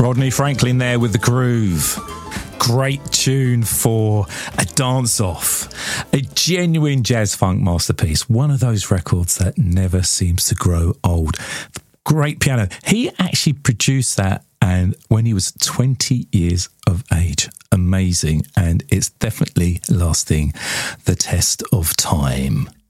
Rodney Franklin there with The Groove. Great tune for a dance-off. A genuine jazz funk masterpiece. One of those records that never seems to grow old. Great piano. He actually produced that and when he was 20 years of age. Amazing. And it's definitely lasting the test of time.